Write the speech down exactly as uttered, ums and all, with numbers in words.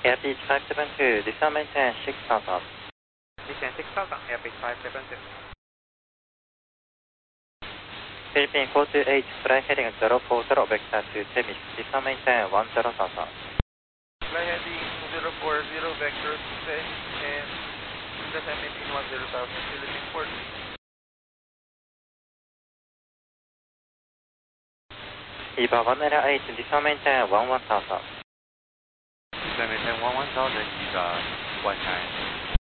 Air Beach five seven two, descend maintain six thousand. Descend six thousand, Air Beach five seven two. Philippine four two eight, fly heading zero four zero, vector to Temis, descend maintain one zero thousand. Fly heading zero four zero, vector to Temis, and descend maintain one zero thousand, Philippine four two. Eva one zero eight, descend maintain one one thousand. Descend maintain one one thousand, Eva one nine.